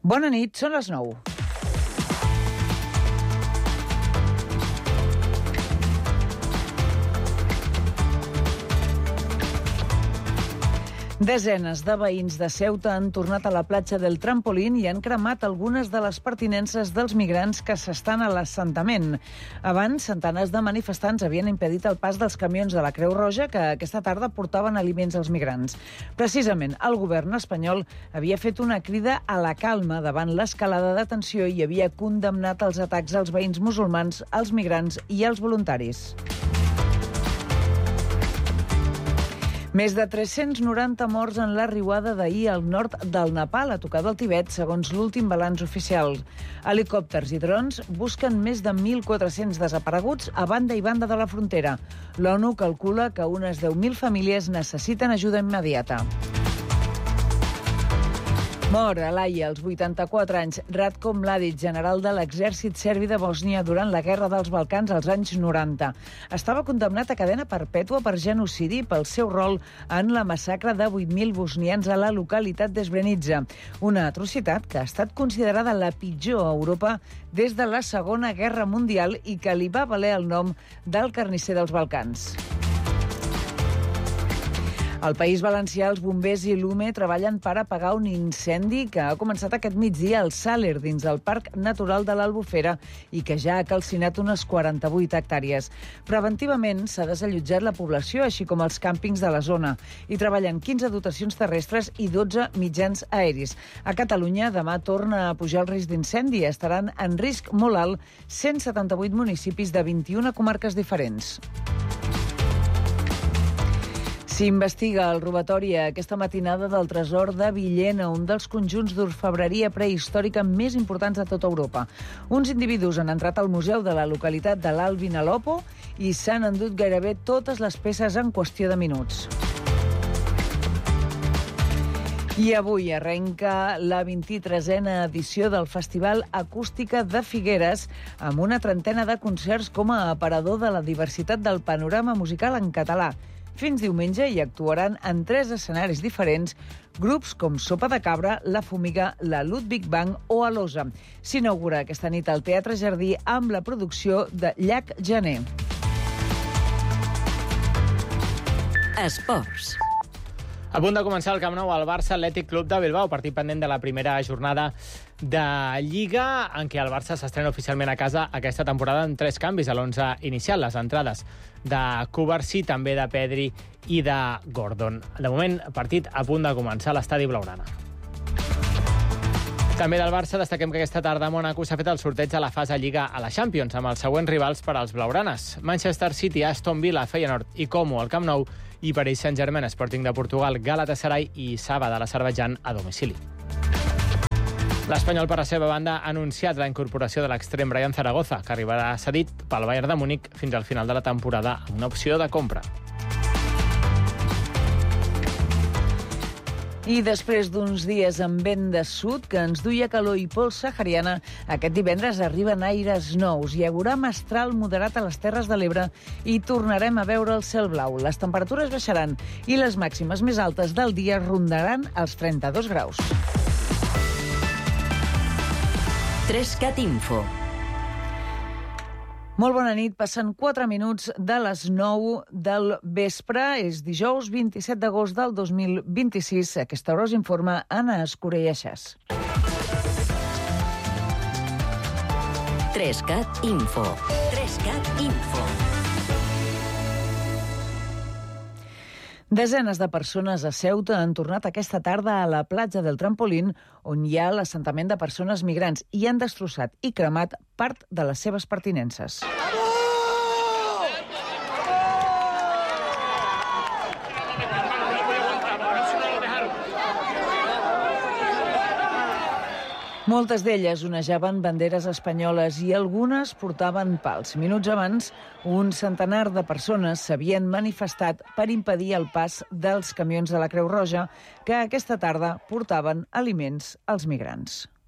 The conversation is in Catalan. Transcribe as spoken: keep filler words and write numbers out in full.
Bona nit, són les nou. Desenes de veïns de Ceuta han tornat a la platja del Trampolín i han cremat algunes de les pertinences dels migrants que s'estan a l'assentament. Abans, centenars de manifestants havien impedit el pas dels camions de la Creu Roja que aquesta tarda portaven aliments als migrants. Precisament, el govern espanyol havia fet una crida a la calma davant l'escalada de tensió i havia condemnat els atacs als veïns musulmans, als migrants i als voluntaris. Més de tres-cents noranta morts en la riuada d'ahir al nord del Nepal, a tocar del Tibet, segons l'últim balanç oficial. Helicòpters i drons busquen més de mil quatre-cents desapareguts a banda i banda de la frontera. L'ONU calcula que unes deu mil famílies necessiten ajuda immediata. Mor a l'Haia, als vuitanta-quatre anys, Ratko Mladic, general de l'exèrcit serbi de Bòsnia durant la Guerra dels Balcans als anys noranta. Estava condemnat a cadena perpètua per genocidi pel seu rol en la massacre de vuit mil bosnians a la localitat d'Srebrenica, una atrocitat que ha estat considerada la pitjor a Europa des de la Segona Guerra Mundial i que li va valer el nom del carnisser dels Balcans. Al País Valencià, els bombers i l'U M E treballen per apagar un incendi que ha començat aquest migdia al Sàler, dins del Parc Natural de l'Albufera, i que ja ha calcinat unes quaranta-vuit hectàrees. Preventivament s'ha desallotjat la població, així com els càmpings de la zona. Hi treballen quinze dotacions terrestres i dotze mitjans aeris. A Catalunya, demà torna a pujar el risc d'incendi. Estaran en risc molt alt cent setanta-vuit municipis de vint-i-una comarques diferents. S'investiga el robatori aquesta matinada del tresor de Villena, un dels conjunts d'orfebreria prehistòrica més importants de tota Europa. Uns individus han entrat al museu de la localitat de l'Alt Vinalopó i s'han endut gairebé totes les peces en qüestió de minuts. I avui arrenca la vint-i-tresena edició del Festival Acústica de Figueres, amb una trentena de concerts com a aparador de la diversitat del panorama musical en català. Fins diumenge hi actuaran en tres escenaris diferents grups com Sopa de Cabra, La Fumiga, la Ludwig Band o Alosa. S'inaugura aquesta nit al Teatre Jardí amb la producció de Llac Gener. Esports. A punt de començar el Camp Nou al Barça Atlètic Club de Bilbao, partit pendent de la primera jornada de Lliga, en què el Barça s'estrena oficialment a casa aquesta temporada amb tres canvis a l'onze inicial, les entrades de Cubarsí, també de Pedri i de Gordon. De moment, partit a punt de començar a l'estadi blaugrana. També del Barça destaquem que aquesta tarda a Mònaco s'ha fet el sorteig a la fase Lliga a la Champions, amb els següents rivals per als blaugranes: Manchester City, Aston Villa, Feyenoord i Como al Camp Nou, i Paris Saint-Germain, Sporting de Portugal, Galatasaray i Saba de l'Azerbaidjan a domicili. L'Espanyol, per la seva banda, ha anunciat la incorporació de l'extrem Brian Zaragoza, que arribarà cedit pel Bayern de Múnich fins al final de la temporada amb una opció de compra. I després d'uns dies amb vent de sud que ens duia calor i pols sahariana, aquest divendres arriben aires nous. Hi haurà mestral moderat a les Terres de l'Ebre i tornarem a veure el cel blau. Les temperatures baixaran i les màximes més altes del dia rondaran els trenta-dos graus. Trescat Info. Molt bona nit. Passen quatre minuts de les nou del vespre. És dijous vint-i-set d'agost del dos mil vint-i-sis. A aquesta hora us informa Anna Escura i Aixàs. Trescat Info. Trescat Info. Desenes de persones a Ceuta han tornat aquesta tarda a la platja del Trampolín, on hi ha l'assentament de persones migrants, i han destrossat i cremat part de les seves pertinences. Moltes d'elles onejaven banderes espanyoles i algunes portaven pals. Minuts abans, un centenar de persones s'havien manifestat per impedir el pas dels camions de la Creu Roja que aquesta tarda portaven aliments als migrants.